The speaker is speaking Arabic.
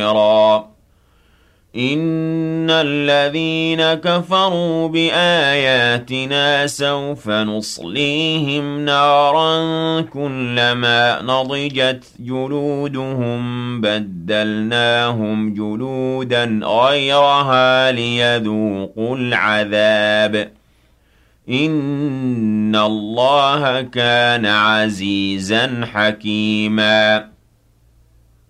إِنَّ الَّذِينَ كَفَرُوا بِآيَاتِنَا سَوْفَ نُصْلِيهِمْ نَارًا كُلَّمَا نَضِجَتْ جُلُودُهُم بَدَّلْنَاهُمْ جُلُودًا غَيْرَهَا لِيَذُوقُوا الْعَذَابَ إِنَّ اللَّهَ كَانَ عَزِيزًا حَكِيمًا